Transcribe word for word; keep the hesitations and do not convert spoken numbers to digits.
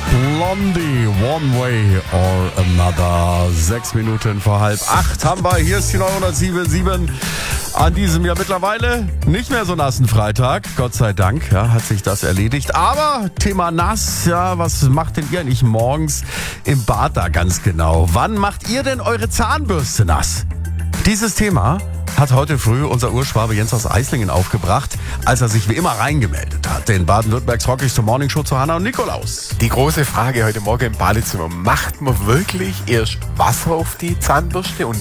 Blondie, One Way or Another. Sechs Minuten vor halb acht haben wir. Hier ist die neunhundertsieben Komma sieben an diesem ja mittlerweile nicht mehr so nassen Freitag. Gott sei Dank, ja, hat sich das erledigt. Aber Thema nass, ja, was macht denn ihr nicht morgens im Bad da ganz genau? Wann macht ihr denn eure Zahnbürste nass? Dieses Thema hat heute früh unser Urschwabe Jens aus Eislingen aufgebracht, als er sich wie immer reingemeldet hat. In Baden-Württembergs Rockigs Morning Show zu Hannah und Nikolaus. Die große Frage heute Morgen im Badezimmer. Macht man wirklich erst Wasser auf die Zahnbürste und